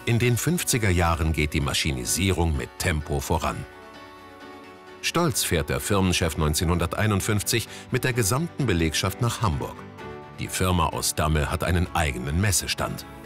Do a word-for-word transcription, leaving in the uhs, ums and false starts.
In den fünfziger Jahren geht die Maschinisierung mit Tempo voran. Stolz fährt der Firmenchef neunzehnhunderteinundfünfzig mit der gesamten Belegschaft nach Hamburg. Die Firma aus Damme hat einen eigenen Messestand.